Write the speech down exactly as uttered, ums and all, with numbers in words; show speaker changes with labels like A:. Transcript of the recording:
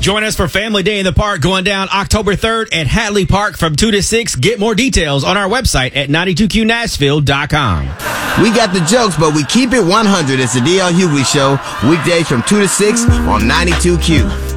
A: Join us for Family Day in the Park going down October third at Hatley Park from two to six. Get more details on our website at ninety-two Q Nashville dot com.
B: We got the jokes, but we keep it one hundred. It's the D L Hughley Show, weekdays from two to six on ninety-two Q.